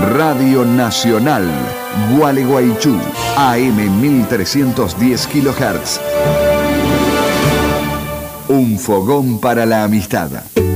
Radio Nacional, Gualeguaychú, AM 1310 kHz. Un fogón para la amistad.